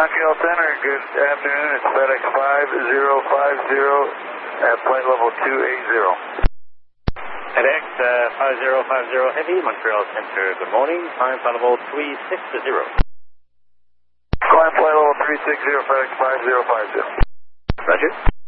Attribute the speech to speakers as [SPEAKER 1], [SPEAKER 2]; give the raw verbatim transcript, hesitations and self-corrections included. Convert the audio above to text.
[SPEAKER 1] Montreal Center, good afternoon. It's FedEx five zero five zero at flight level two eight zero.
[SPEAKER 2] FedEx uh, five zero five zero Heavy, Montreal Center, good morning. Climb flight level three six zero.
[SPEAKER 1] Climb flight level three six zero, FedEx five zero five zero.
[SPEAKER 2] Roger.